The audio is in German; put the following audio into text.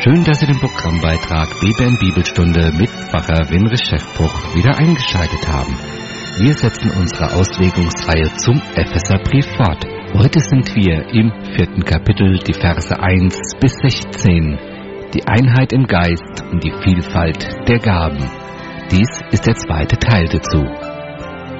Schön, dass Sie den Programmbeitrag BBN Bibelstunde mit Pfarrer Winrich Schäffbruch wieder eingeschaltet haben. Wir setzen unsere Auslegungsreihe zum Epheserbrief fort. Heute sind wir im 4. Kapitel, die Verse 1 bis 16. Die Einheit im Geist und die Vielfalt der Gaben. Dies ist der zweite Teil dazu.